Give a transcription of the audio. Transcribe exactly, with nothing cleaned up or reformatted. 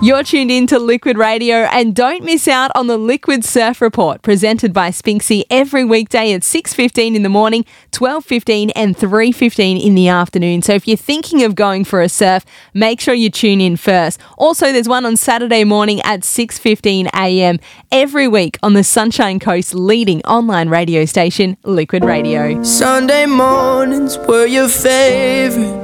You're tuned in to Liquid Radio, and don't miss out on the Liquid Surf Report presented by Spinksy every weekday at six fifteen in the morning, twelve fifteen and three fifteen in the afternoon. So if you're thinking of going for a surf, make sure you tune in first. Also, there's one on Saturday morning at six fifteen a m every week on the Sunshine Coast's leading online radio station, Liquid Radio. Sunday mornings were your favourite.